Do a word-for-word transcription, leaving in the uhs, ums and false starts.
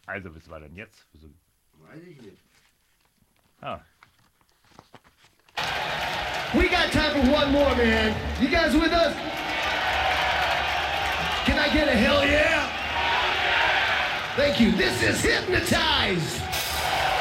Also, was war denn jetzt? So... Weiß ich nicht. Ah. We got time for one more, man. You guys with us? Can I get a hell yeah? Thank you. This is Hypnotize.